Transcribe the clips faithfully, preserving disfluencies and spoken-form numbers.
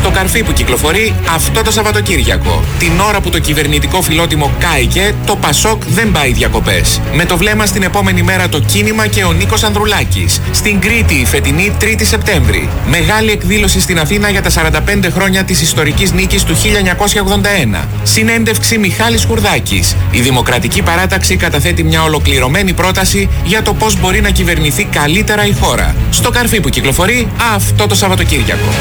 Στο καρφί που κυκλοφορεί αυτό το Σαββατοκύριακο. Την ώρα που το κυβερνητικό φιλότιμο κάηκε, το Πασόκ δεν πάει διακοπές. Με το βλέμμα στην επόμενη μέρα το κίνημα και ο Νίκος Ανδρουλάκης. Στην Κρήτη η φετινή τρίτη Σεπτέμβρη. Μεγάλη εκδήλωση στην Αθήνα για τα σαράντα πέντε χρόνια της ιστορικής νίκης του χίλια εννιακόσια ογδόντα ένα. Συνέντευξη Μιχάλης Χουρδάκης. Η Δημοκρατική Παράταξη καταθέτει μια ολοκληρωμένη πρόταση για το πώς μπορεί να κυβερνηθεί καλύτερα η χώρα. Στο καρφί που κυκλοφορεί αυτό το Σαββατοκύριακο.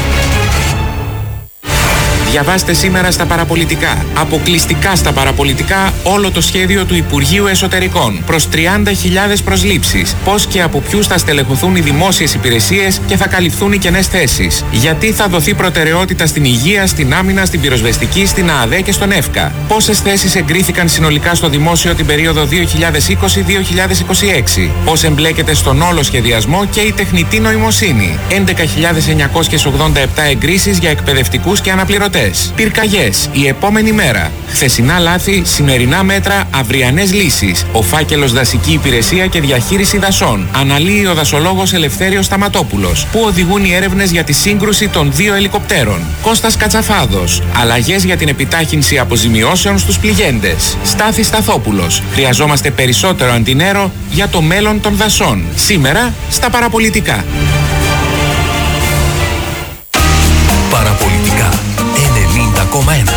Διαβάστε σήμερα στα παραπολιτικά, αποκλειστικά στα παραπολιτικά, όλο το σχέδιο του Υπουργείου Εσωτερικών προς τριάντα χιλιάδες προσλήψεις. Πώς και από ποιους θα στελεχωθούν οι δημόσιες υπηρεσίες και θα καλυφθούν οι κενές θέσεις. Γιατί θα δοθεί προτεραιότητα στην υγεία, στην άμυνα, στην πυροσβεστική, στην ΑΑΔΕ και στον ΕΦΚΑ. Πόσες θέσεις εγκρίθηκαν συνολικά στο δημόσιο την περίοδο δύο χιλιάδες είκοσι με δύο χιλιάδες είκοσι έξι. Πώς εμπλέκεται στον όλο σχεδιασμό και η τεχνητή νοημοσύνη. έντεκα χιλιάδες εννιακόσιες ογδόντα επτά εγκρίσεις για εκπαιδευτικούς και αναπληρωτές. Πυρκαγιές, η επόμενη μέρα. Χθεσινά λάθη, σημερινά μέτρα, αυριανές λύσεις. Ο φάκελος Δασική Υπηρεσία και Διαχείριση Δασών. Αναλύει ο δασολόγος Ελευθέριος Σταματόπουλος. Πού οδηγούν οι έρευνες για τη σύγκρουση των δύο ελικοπτέρων. Κώστας Κατσαφάδος. Αλλαγές για την επιτάχυνση αποζημιώσεων στους πληγέντες. Στάθης Σταθόπουλος. Χρειαζόμαστε περισσότερο αντινέρο για το μέλλον των δασών. Σήμερα στα παραπολιτικά. Παραπολιτικά ενενήντα κόμμα ένα.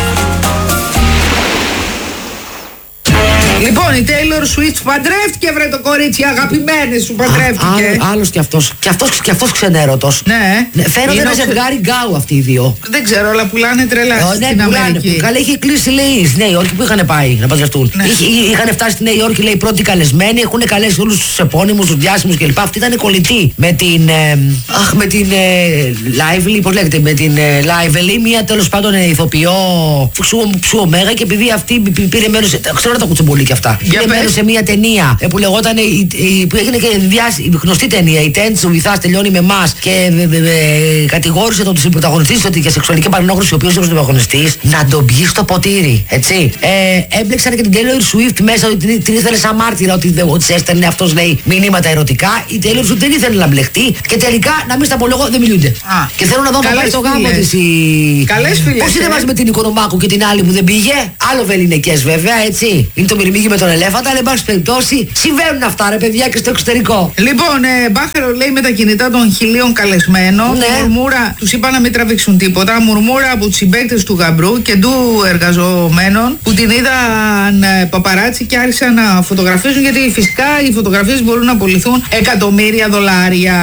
Λοιπόν, η Taylor Swift παντρεύτηκε, βρε το κορίτσι, αγαπημένη σου παντρεύτηκε. Άλλος κι αυτός. Κι αυτός, κι αυτός ξενέρωτος. Ναι. Ναι, φαίνονται ένα ζευγάρι γκάου αυτοί οι δύο. Δεν ξέρω, αλλά πουλάνε τρελά Ε, στην ναι, πουλάνε. Αμερική. Καλά, είχε κλείσει, λέει, στη Νέα Υόρκη που είχαν πάει να παντρευτούν. Ναι. Είχε, είχαν φτάσει στη Νέα Υόρκη, λέει, πρώτοι καλεσμένοι, έχουν καλέσει όλους τους επώνυμους, τους διάσημους κλπ. Αυτή ήταν κολλητή με την. Ε, αχ, με την. Ε, Lively, πώς λέγεται, με την ε, Lively, μία τέλος πάντων ε, ηθοποιό ψου ωμέγα και επειδή αυτή πήρε μέρος. Ξέρω τα κουτσομπολί και αυτά. Πήρε μέρος σε μία ταινία ε, που λεγόταν. Ε, ε, που έγινε και διάσ, η γνωστή ταινία. Η Τέντς, ο Βυθάς τελειώνει με εμάς και ε, ε, ε, κατηγόρησε τον πρωταγωνιστή ότι για σεξουαλική παρενόχληση, ο οποίος ήταν ο πρωταγωνιστής, να τον πιει στο ποτήρι. Έτσι. Ε, έμπλεξαν και την Taylor Swift μέσα, ότι την, την ήθελε σαν μάρτυρα, ότι, ότι σε έστελνε αυτός, λέει, μηνύματα ερωτικά. Η Taylor Swift δεν ήθελε να μπλεχτεί και τελικά, να μην στα πω λόγω, δεν μιλούνται. Α, και θέλω να δω να πάει το γάμο της η. Καλές φίλες. Πώς είναι μαζί με την Οικονομάκου και την άλλη που δεν πήγε. Άλλο βεληνικές βέβαια, έτσι. Είναι το μυρμήγκι με τον ελέφαντα, αλλά εν πάση περιπτώσει συμβαίνουν αυτά, ρε παιδιά, και στο εξωτερικό. Λοιπόν, ε, Μπάχαρο λέει με τα κινητά των χιλίων καλεσμένων. Ναι. Μουρμούρα, τους είπα να μην τραβήξουν τίποτα. Μουρμούρα από τους συμπαίκτες του γαμπρού και του εργαζομένων που την είδαν ε, παπαράτσι και άρχισαν να φωτογραφίζουν, γιατί φυσικά οι φωτογραφίες μπορούν να απολυθούν εκατομμύρια δολάρια.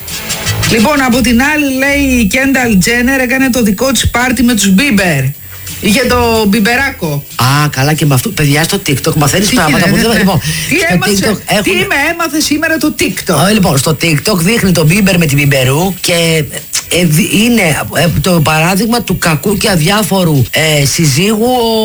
Λοιπόν, από την άλλη λέει η Κένταλ Τζένερ έκανε το δικό της πάρτι με τους Μπίμπερ. Είχε το μπιμπεράκο. Α, καλά, και με αυτό. Παιδιά, στο TikTok μαθαίνεις πράγματα που δεν. Λοιπόν, τι έμαθε, έχουν... τι με έμαθε σήμερα το TikTok. Oh, λοιπόν, στο TikTok δείχνει τον Μπίμπερ με την Μπιμπερού και ε, είναι ε, το παράδειγμα του κακού και αδιάφορου ε, συζύγου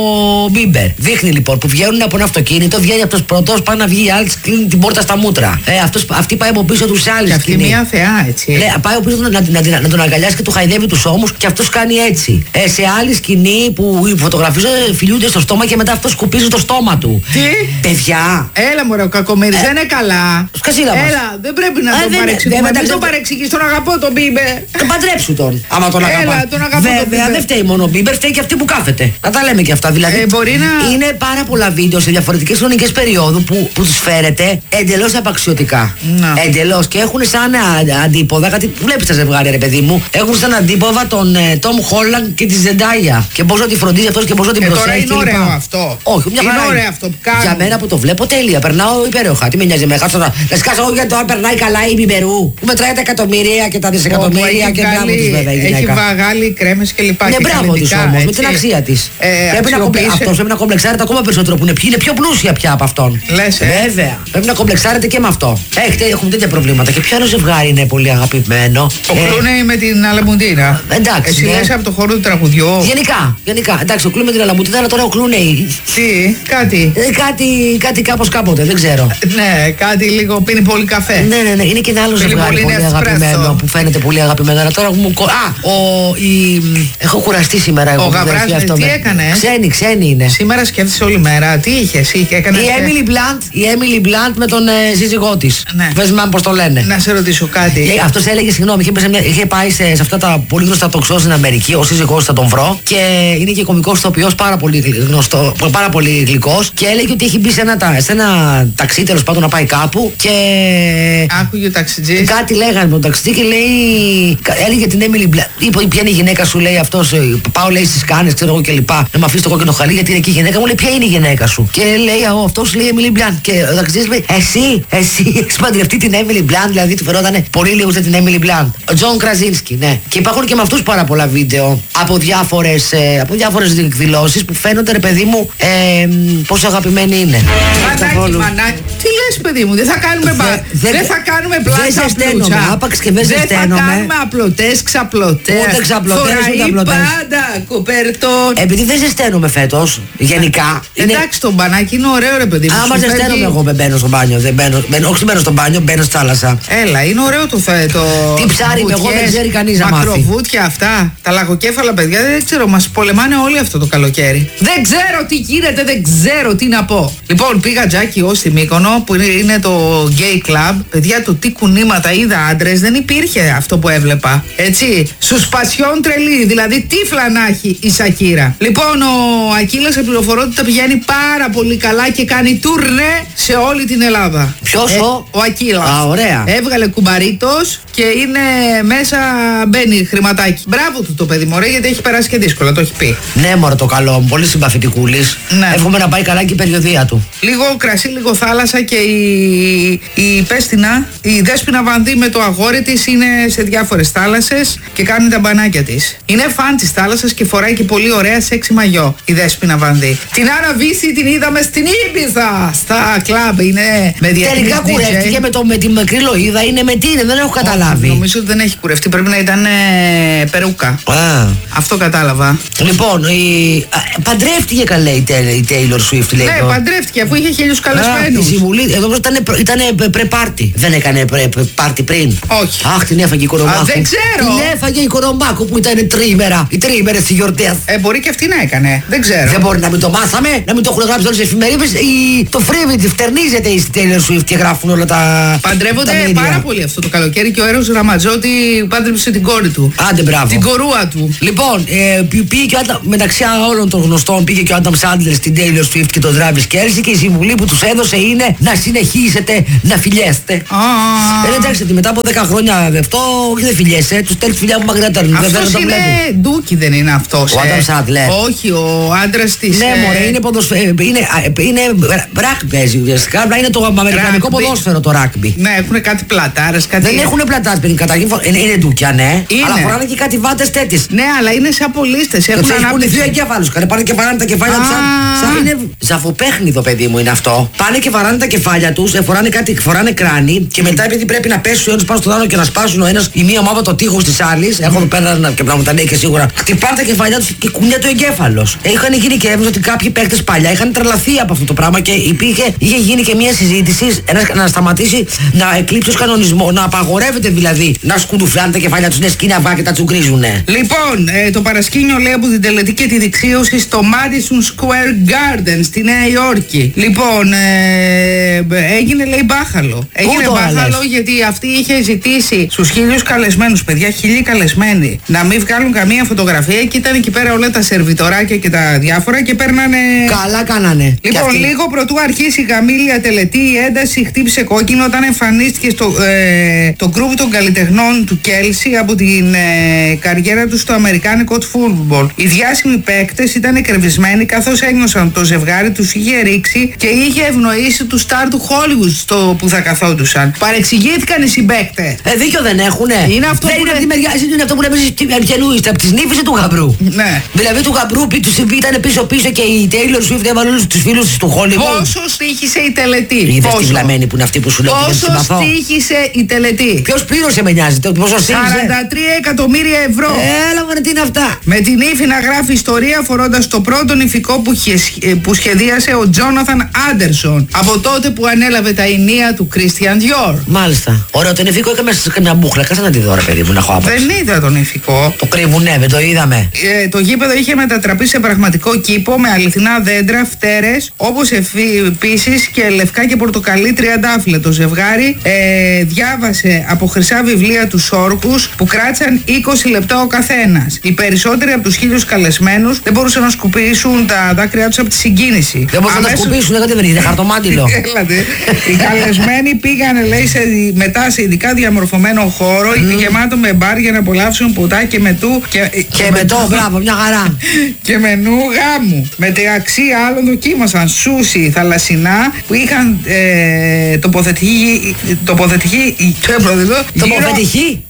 ο Μπίμπερ. Δείχνει λοιπόν που βγαίνουν από ένα αυτοκίνητο, βγαίνει αυτός πρώτος, πάει να βγει η άλλη, κλείνει την πόρτα στα μούτρα. Ε, αυτός, αυτή πάει από πίσω του σε άλλη σκηνή. Και αυτή μια θεά, έτσι. Ναι, πάει από πίσω να, να, να, να τον αγκαλιάσει και του χαϊδεύει τους ώμους και αυτός κάνει έτσι. Ε, σε άλλη σκηνή που οι φωτογραφίζουν φιλούνται στο στόμα και μετά αυτό σκουπίζει το στόμα του. Τι? Παιδιά. Έλα μωρέ, ο Κακομοίρης, Ε, δεν είναι καλά. σκασίλα μας. Έλα, δεν πρέπει να Α, τον δεν- παρεξηγούμε. δεν- Μην δεν- τον παρεξηγείς, τον αγαπώ τον Μπίμπερ. Τον παντρέψου τον. Άμα τον Έλα, αγαπά. τον αγαπώ τον Βέβαια, Bieber. δεν φταίει μόνο ο Μπίμπερ, φταίει και αυτή που κάθεται. Να τα λέμε και αυτά. Δηλαδή, Ε, μπορεί να- είναι πάρα πολλά βίντεο σε διαφορετικές χρονικές περιόδου που, που τους φέρετε εντελώς απαξιωτικά. Να. Εντελώς. Και έχουν σαν α, αντίποδα, κάτι βλέπει τα ζευγάρια, ρε παιδί μου, έχουν σαν αντίποδα τον Τόμ Χόλαντ και τη Ζεντάια. Και πόσο τη φροντίζει αυτό και πόσο την Και προσέχει. τώρα είναι κλπ. ωραίο αυτό. Όχι, μια Είναι χαρά ωραίο αυτό που κάνουν. Για μένα που το βλέπω τέλεια. Περνάω υπέροχα. Τι με νοιάζει με χάσω να. Να σκάσω εγώ γιατί τώρα περνάει καλά η Μπιμπερού. Που μετράει τα εκατομμύρια και τα Όπου δισεκατομμύρια έχει και μπράβο βγάλει- της βέβαια η Έχει γυναίκα. βγάλει κρέμες και λοιπά. Ναι, και μπράβο της καλλιτικά, όμως, με έτσι. την αξία της. Ε, πρέπει να κομπλε... αξιοποίησε. Αυτός πρέπει να κομπλεξάρεται ακόμα περισσότερο που είναι, είναι πιο πλούσια πια από αυτόν. Λες, ε. Βέβαια. Πρέπει να κομπλεξάρεται και με αυτό. Έχετε, έχουμε τέτοια προβλήματα. Και ποιο άλλο ζευγάρι είναι πολύ αγαπημένο. Ο Κλούνε με την Αλαμουντίνα. εντάξει, Εσύ ναι. λες από το χώρο του τραγουδιού. Γενικά, γενικά. Εντάξει, ο Κλούνε με την Αλαμουτίδα, αλλά τώρα ο Κλούνε. Τι, κάτι. Ε, κάτι, κάτι κάπως κάποτε, δεν ξέρω. Ναι, κάτι λίγο πίνει πολύ καφέ. Ναι, ναι, ναι. Είναι και ένα άλλο Θέλει ζευγάρι πολύ πολύ espresso. αγαπημένο που φαίνεται πολύ αγαπημένο. Αλλά τώρα μου. Α, ο. Η... Έχω κουραστεί σήμερα εγώ. Ο Γαβράς, τι με... έκανε. Ξένη, ξένη είναι. Σήμερα σκέφτεσαι όλη μέρα. Τι είχε, είχε έκανε. Η Έμιλι Μπλαντ, η Έμιλι Μπλαντ με τον ε, σύζυγό τη. Ναι. Πες μου πώ το λένε. Να σε ρωτήσω κάτι. Αυτό έλεγε, συγγνώμη, είχε, μια... είχε πάει σε, σε αυτά τα πολύ γνωστά τοξό στην Αμερική. Ο σύζυγός θα τον βρω. Και είναι και κωμικός ηθοποιός, πάρα πολύ γνωστό, πάρα πολύ γλυκός. Και έλεγε ότι έχει μπει σε ένα, σε ένα ταξί, τέλος πάντων, να πάει κάπου. Και. Άκουγε ο ταξιτζής. Κάτι λέγανε με τον ταξιτζή και λέει. Έλεγε την Έμιλι Μπλαντ. Είπε, ποια είναι η γυναίκα σου, λέει αυτό. Πάω, λέει, στι κάνες, ξέρω εγώ και λοιπά. Να με αφήσει το κόκκινο χαλί, γιατί είναι εκεί η γυναίκα μου. Λέει, ποια είναι η γυναίκα σου. Και λέει, αυτό λέει Έμιλι Μπλαντ. Και ο ταξιτζής λέει, εσύ, εσύ έχει παντρευτεί την Έμιλι Μπλαντ. Δηλαδή του φερόταν πολύ λίγο σε την Έμιλι Μπλαντ. Ο Τζον Κραζίνσκι, ναι. Και υπάρχουν και με αυτού πάρα πολλά βίντεο από διάφορες, ε, από διάφορες εκδηλώσεις που φαίνονται, ρε παιδί μου, ε, πόσο αγαπημένοι είναι. Μανάκι, μανάκι. Τι λες, παιδί μου, δεν θα κάνουμε, Δε, δε, δεν θα κάνουμε πλάκα πλούτσα. Άπαξ και δεν θα κάνουμε απλωτές, ξαπλωτές. Ούτε ξαπλωτές, ούτε απλωτές. Πάντα κοπέρτον. Επειδή δεν ζεσταίνομαι φέτος, γενικά. Εντάξει, είναι... το μπανάκι είναι ωραίο, ρε παιδί μου. Άμα ζεσταίνομαι, εγώ δεν μπαίνω στο μπάνιο. Δεν μπαίνω, μπαίνω, όχι μπαίνω στο μπάνιο, μπαίνω στη θάλασσα. Έλα, είναι ωραίο το θέτο. Τι ψάρι, εγώ δεν ξέρει κανείς να μάθει. Μακροβούτια αυτά. Τα λαγοκέφαλα, παιδιά, δεν ξέρω, μας πολεμάνε όλοι αυτό το καλοκαίρι. Δεν ξέρω τι γίνεται, δεν ξέρω τι να πω. Λοιπόν, πήγα Τζάκι ως στη Μύκονο, που είναι το gay club. Παιδιά, το τι κουνήματα είδα άντρες, δεν υπήρχε αυτό που έβλεπα. Έτσι, στους πασιόν τρελή, δηλαδή τύφλα να έχει η Σακύρα. Λοιπόν, ο Ακύλας, σε πληροφορώ ότι τα πηγαίνει πάρα πολύ καλά και κάνει τουρνέ σε όλη την Ελλάδα. Ποιος ε, ο? Ο Ακύλας. Α, ωραία. Έβγαλε κουμπαρίτος και είναι μέσα, μπαίνει χρηματάκι. Μπράβο του το παιδί, μωρέ, γιατί έχει περάσει και δύσκολα, το έχει πει. Ναι, μωρέ, το καλό μου, πολύ συμπαθητικούλης. Ναι. Εύχομαι να πάει καλά και η περιοδία του. Λίγο κρασί, λίγο θάλασσα και η, η Πέστινα, η Δέσποινα Βανδύ με το αγόρι της είναι σε διάφορες θάλασσες και κάνει τα μπανάκια της. Είναι φαν της θάλασσας και φοράει και πολύ ωραία σεξι μαγιό η Δέσποινα Βανδύ. Την Άννα Βύση την είδαμε στην Ήμπιζα, στα κλαμπ, είναι με διεθνής. Τελικά κουρεύτηκε με, το, με τη μικρή Λοΐδα, είναι με τι είναι, δεν έχω καταλάβει. Oh, νομίζω ότι δεν έχει κουρευτεί, πρέπει να ήταν ε, περούκα. Ah. Αυτό κατάλαβα. Λοιπόν, η... παντρεύτηκε καλέ η, η Taylor Swift, λέει. Ναι, το... παντρεύτηκε αφού είχε χίλιους καλεσμένους. Η συμβουλή, εδώ ήταν, ήταν πρε-πάρτι. Δεν έκανε πρε-πάρτι πριν. Όχι. Αχ, την έφαγε η Κορομπάκου. Α, δεν ξέρω. Την έφαγε η Κορομπάκου που ήταν τρίμερα. Οι τρίμερες στη γιορτές. Ε, μπορεί και αυτή να έκανε. Δεν ξέρω. Δεν μπορεί να μην το μάθαμε, να μην το έχουν γράψει όλες τις εφημερίδες. Η... Το φρύβι τη φτερνίζεται η Taylor Swift και γράφουν όλα τα. Παντρεύονται τα πάρα πολύ αυτό το καλοκαίρι και ο Έρος Ραμαζότη πάντρεψε την κόρη του. Άντε, μπράβο. Την κορούα του. Λοιπόν, ε, πήγε και ο, μεταξύ όλων των γνωστών πήγε και ο Άνταμ Σάντλερ στην Taylor Swift και τον Travis Kelce και η συμβουλή που τους έδωσε είναι να συνεχίσετε να φιλιέστε. Ah. Ε, εντάξει, ότι μετά από δέκα χρόνια αυτό όχι δεν φιλιέσαι, τους στέλνει φιλιά μου μαγνέτα. Αυτός είναι ντούκι, δεν είναι αυτός. Ο Άνταμ Σάντλερ. Όχι, ο άντρας της. Ναι, ε... μωρέ, είναι ποδοσφαίρο. Είναι, είναι ράκμπι παίζει ουσιαστικά, απλά είναι το αμερικανικό ποδόσφαιρο το ράκμπι. Ναι, έχουν κάτι πλατάρες, κάτι. Δεν έχουν πλατάρες, παιδί, καταρχήν. Είναι, είναι ντούκια, ναι. Είναι. Αλλά φοράνε και κάτι βάτες τέτοιες. Ναι, αλλά είναι σαν πολίστες. Έχουν αναπτυχθεί ο εγκέφαλος. Πάνε και βαράνε τα κεφάλια τους. Σαν είναι ζαφοπέχνιδο, παιδί μου, είναι αυτό. Πάνε και βαράνε τα κεφάλια τους, φοράνε κάτι, φοράνε κράνη και μετά επειδή πρέπει να πέσουν ο ένας πάνω στον άλλο και να σπάσουν ο ένας η μία ομάδα το τείχος της άλλης. Έχω εδώ πέρα να, και να μου τα λέει και σίγουρα. Χτυπάνε τα κεφάλια τους και κουνιέται ο εγκέφαλος. Είχαν γίνει και έβγαινε ότι κάποιοι παίκτες παλιά είχαν τρελαθεί από αυτό το πράγμα και υπήρχε, είχε γίνει και μια συζήτηση ένας, να σταματήσει να εκλείψει ως κανονισμό, να απαγορεύεται δηλαδή να σκουντουφλάνε τα κεφάλια τους, να σκηναβά και τα τσουγκρίζουνε. Λοιπόν, ε, το παρασκήνιο λέει από την τελετή και τη δεξίωση στο Madison Square Garden στη Νέα Υόρκη. Λοιπόν, ε, έγινε λέει μπάχαλο. Έγινε μπάχαλο γιατί αυτή είχε ζητήσει στους χίλιους καλεσμένους, παιδιά, χίλιοι καλεσμένοι, να μην βγάλουν καμία φωτογραφία και ήταν εκεί πέρα όλα τα σερβιτοράκια και τα διάφορα και παίρνανε. Καλά κάνανε. Λοιπόν, λίγο πρωτού αρχίσει η γαμήλια τελετή, η ένταση χτύπησε κόκκινο όταν εμφανίστηκε στο ε, το γκρουπ των καλλιτεχνών του Κέλσι από την ε, καριέρα του στο αμερικάνικο φούτμπολ. Οι διάσημοι παίκτες ήταν εκρεβισμένοι καθώς ένιωσαν το ζευγάρι τους είχε ρίξει και είχε ευνοήσει του στάρ του Hollywood στο που θα καθόντουσαν. Παρεξηγήθηκαν οι συμπαίκτες. Ε, δίκιο δεν έχουνε. Είναι αυτό δεν που είναι, λέ... από τη μεριά, είναι αυτό που λέμε ποιανού είστε, από τη νύφη του γαμπρού. Ναι. Δηλαδή του γαμπρού ήταν πίσω-πίσω και η Taylor Swift έβαλε όλους τους φίλους της του Hollywood. Πόσο στήχησε η τελετή. Είδες τη βλαμμένη που είναι αυτή που σου λέω. Πόσο στήχησε η τελετή. Ποιος πλήρωσε με νοιάζει. Το πόσο σαράντα τρία εκατομμύρια ευρώ. Έλα μωρέ, τι είναι αυτά. Με την ύφη να γράφει ιστορία φορώντας το πρώτο νηφικό που, που σχεδίασε ο Τζόναθαν Άντερσον από τότε που ανέλαβε τα ηνία του Christian Dior. Μάλιστα. Ωραίο, το νηφικό είχαμε σε καμιά μπούχλα. Κάτσε να τη δω, ρε παιδί μου, να έχω άποψη. Δεν είδα το νηφικό. Το κρύβουνε, δεν το είδαμε. Ε, το γήπεδο είχε μετατραπεί σε πραγματικό κήπο με αληθινά δέντρα, φτέρες, όπως επίσης και λευκά και πορτοκαλί τριαντάφυλλα. Το ζευγάρι ε, διάβασε από χρυσά βιβλία τους όρκους που κράτησαν είκοσι λεπτά ο καθένας. Οι περισσότεροι από τους χίλιους καλεσμένους δεν μπορούσαν να σκουπίσουν τα δάκρυά τους από τη συγκίνηση. Δεν μπορούσαν Αμέσως... να σκουπίσουν, δεν βρείτε χαρτομάτιλο. Οι καλεσμένοι πήγαν, λέει, σε, μετά σε ειδικά διαμορφωμένο χώρο, mm. γεμάτο με μπαρ για να απολαύσουν ποτά και μετού. Και, και, και μετό, μπράβο, μια χαρά. Και μενού γάμου. Μεταξύ άλλων δοκίμασαν σούσι θαλασσινά που είχαν ε, τοποθετηθεί. Τοποθετηθεί. Τοποθετηθεί.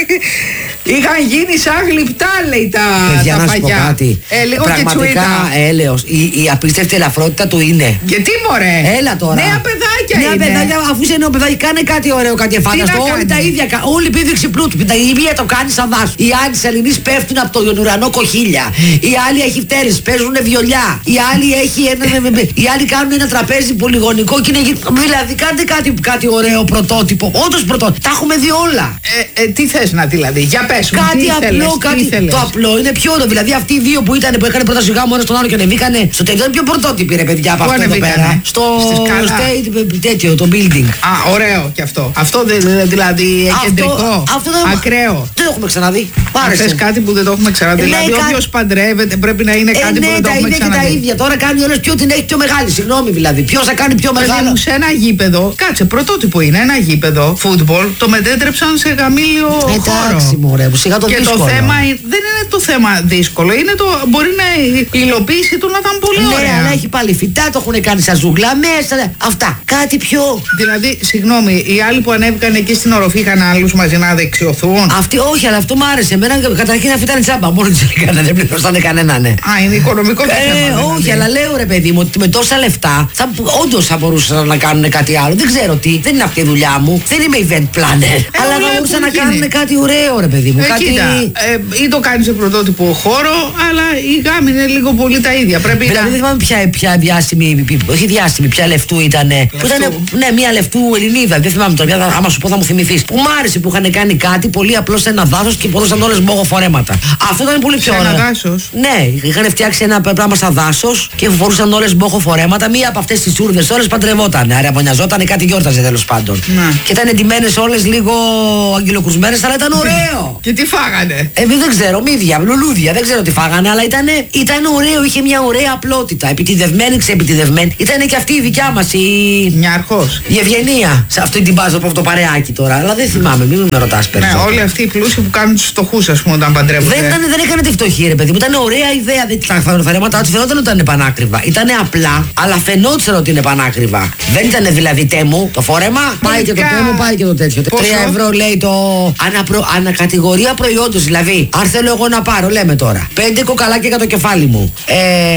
Είχαν γίνει σαν γλυπτά, λέει, τα, παιδιά, τα να σου πω κάτι. Ε, λίγο πραγματικά έλεος. Η, η απίστευτη ελαφρότητα του είναι. Γιατί μωρέ. Έλα τώρα. Νέα παιδάκια νέα είναι. παιδάκια, αφού είσαι νέο παιδάκι, κάνε κάτι ωραίο, κάτι εφάνταστο. Όλοι τα ίδια. Όλη η επίδειξη πλούτου. Η μία το κάνει σαν δάσο. Οι άλλοι τη Ελληνή πέφτουν από τον ουρανό κοχύλια. Η άλλη έχει φτέρες, παίζουν βιολιά. Η άλλη έχει ένα. Οι άλλοι κάνουν ένα τραπέζι πολυγωνικό και είναι. Δηλαδή κάντε κάτι, κάτι ωραίο πρωτότυπο. Όντως πρωτότυπο. Τα έχουμε δει όλα. Ε, ε, τι θες να δηλαδή, για πες μου. Κάτι τι απλό, θέλες, κάτι. Το απλό είναι πιο ωραίο. Δηλαδή αυτοί οι δύο που ήταν που έκανε πρόταση γάμου ένα στον άλλο και ανεβήκανε στο τελειό είναι πιο πρωτότυποι, ρε παιδιά, από αυτό εδώ πέρα. Στο state, τέτοιο, το building. Α, ωραίο κι αυτό. Αυτό δηλαδή κεντρικό. Αυτό ακραίο. Δεν το έχουμε ξαναδεί. Πάρε κάτι που δεν το έχουμε ξαναδεί. Δηλαδή όποιος παντρεύεται πρέπει να είναι κάτι που δεν το έχουμε ξαναδεί. Ναι, τα ίδια. Τώρα κάνει όλες ποιο την έχει πιο μεγάλη. Συγγνώμη δηλαδή. Ποιος θα κάνει πιο μεγάλο. Σε ένα γήπεδο, κάτσε, πρωτότυπο είναι ένα γήπεδο φούτμπολ, το μετέτρεψαν σε γαμήλιο χώρο. Εντάξει, μωρέ, σιγά το και δύσκολο. Το θέμα δεν είναι το θέμα δύσκολο, είναι το μπορεί να η υλοποίηση του να ήταν πολύ ναι, ωραία. Ναι, αλλά έχει πάλι φυτά, το έχουν κάνει σαν ζούγκλα μέσα. Αυτά. Κάτι πιο. Δηλαδή, συγγνώμη, οι άλλοι που ανέβηκαν εκεί στην οροφή είχαν άλλους μαζί να δεξιωθούν. Αυτοί, όχι, αλλά αυτό μου άρεσε. Εμένα καταρχήν αυτή ήταν τσάμπα. Μόνο τη έκανα, δεν πληρώσανε κανένα, ναι. Α, είναι οικονομικό το ε, θέμα. Δηλαδή. Όχι, αλλά λέω ρε παιδί μου ότι με τόσα λεφτά όντως θα μπορούσαν να κάνουν κάτι άλλο. Δεν ξέρω τι, δεν είναι αυτή η δουλειά μου. Δεν είμαι event planner. Ε, αλλά θα μπορούσαν να γίνει. Κάνουν κάτι ωραίο, ρε παιδί μου. Ε, κάτι... κοίτα, ε, ή το κάνει σε πρωτότυπο χώρο, αλλά η γάμη είναι λίγο πολύ τα ίδια. Πρέπει δηλαδή, να... δεν θυμάμαι ποια, ποια διάσημη, όχι διάσημη, ποια λεφτού ήταν. Που ήταν ναι, μια λεφτού Ελληνίδα. Δεν θυμάμαι τώρα, άμα σου πω θα μου θυμηθεί. Που μ' άρεσε που είχαν κάνει κάτι πολύ απλό σε ένα δάσο και μπορούσαν όλε μπόγο φορέματα. Αυτό ήταν πολύ πιο ωραίο. Σε ένα δάσο. Ναι, είχαν φτιάξει ένα πράγμα σαν δάσο και φορούσαν όλε μπόγο φορέματα. Μία από αυτέ τι ούρδε όλε παντρευόταν. Άρα απονιαζόταν, κάτι γιόρταζε τέλο πάντων. Να. Και ήταν εντυμένες όλε λίγο αγγελοκρουσμένες, αλλά ήταν ωραίο. Και τι φάγανε. Ε, δεν ξέρω, μύδια, λουλούδια, δεν ξέρω τι φάγανε, αλλά ήταν, ήταν ωραίο, είχε μια ωραία απλότητα. Επιτιδευμένη, ξεπιτιδευμένη. Ήταν και αυτή η δικιά μας η. Μια αρχός. Η Ευγενία. Σε αυτή την μπάζα από αυτό το παρεάκι τώρα. Αλλά δεν θυμάμαι, μην με ρωτάς περισσότερο. Ναι, όλοι αυτοί οι πλούσιοι που κάνουν τους φτωχούς, ας πούμε, όταν παντρεύονται. Δεν, ήταν, δεν έκανε τη φτωχή, ρε παιδί μου. Ήταν ωραία ιδέα. Τα φαρέματα του φαινόταν ότι ήταν πανάκριβα. Ήταν απλά, αλλά φαινόταν ότι είναι πανάκριβα. Δεν ήταν δηλαδή τέμου το φόρεμα. Πάει και το τέμου, πάει και το τέτοιο. Τρία ευρώ λέει το. Αναπρο... Ανακατηγορία προϊόντος. Δηλαδή, αν θέλω εγώ να πάρω, λέμε τώρα, πέντε κοκαλάκια για το κεφάλι μου. Ε,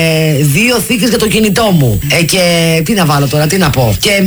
δύο θήκες για το κινητό μου. Ε, και τι να βάλω τώρα, τι να πω. Και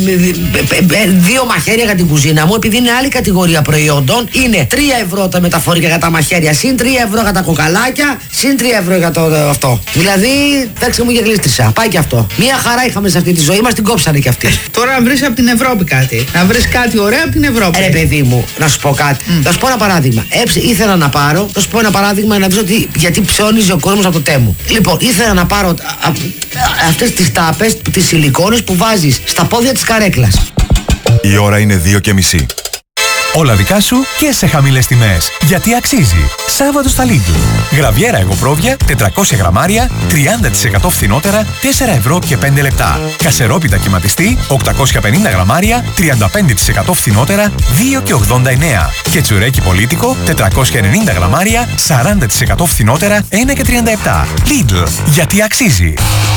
ε, δύο μαχαίρια για την κουζίνα μου, επειδή είναι άλλη κατηγορία προϊόντων. Είναι τρία ευρώ τα μεταφορικά για τα μαχαίρια, συν τρία ευρώ για τα κοκαλάκια, συν τρία ευρώ για το ε, αυτό. Δηλαδή, εντάξει μου και γλίστρισα. Πάει και αυτό. Μία χαρά είχαμε σε αυτή τη ζωή μας, την κόψανε κι αυτή. Τώρα να βρεις από την Ευρώπη κάτι. Να βρεις κάτι ωραίο από την Ευρώπη. Ρε παιδί μου, να σου πω κάτι. Mm. Θα σου πω ένα παράδειγμα. Έψε, ήθελα να πάρω, θα σου πω ένα παράδειγμα να δεις ότι γιατί ψώνιζε ο κόσμος από το τέμου. Λοιπόν, ήθελα να πάρω αυτές τις τάπες, τις σιλικόνες που βάζεις στα πόδια της καρέκλας. Η ώρα είναι δύο και μισή. Όλα δικά σου και σε χαμηλές τιμές. Γιατί αξίζει. Σάββατο στα Lidl. Γραβιέρα εγωπρόβια τετρακόσια γραμμάρια, τριάντα τοις εκατό φθηνότερα, τέσσερα ευρώ και πέντε λεπτά. Κασερόπιτα κυματιστή, οκτακόσια πενήντα γραμμάρια, τριάντα πέντε τοις εκατό φθηνότερα, δύο και ογδόντα εννέα. Και τσουρέκι πολίτικο, τετρακόσια ενενήντα γραμμάρια, σαράντα τοις εκατό φθηνότερα, ένα και τριάντα επτά. Lidl. Γιατί αξίζει.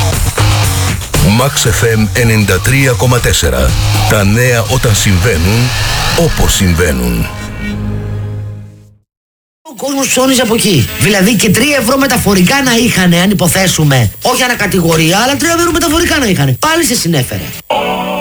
Max εφ εμ ενενήντα τρία κόμμα τέσσερα. Τα νέα όταν συμβαίνουν, όπως συμβαίνουν. Ο κόσμος ψώνιζε από εκεί. Δηλαδή και τρία ευρώ μεταφορικά να είχανε, αν υποθέσουμε. Όχι ανακατηγορία, αλλά τρία ευρώ μεταφορικά να είχανε. Πάλι σε συνέφερε.